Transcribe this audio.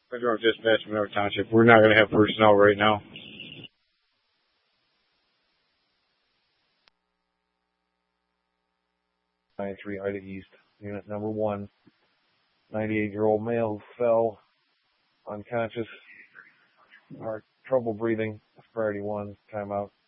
Federal Dispatch, Monroe Township. We're not going to have personnel right now. 93 Ida East, unit number 1. 98-year-old male who fell unconscious, heart trouble breathing. Priority 1, timeout.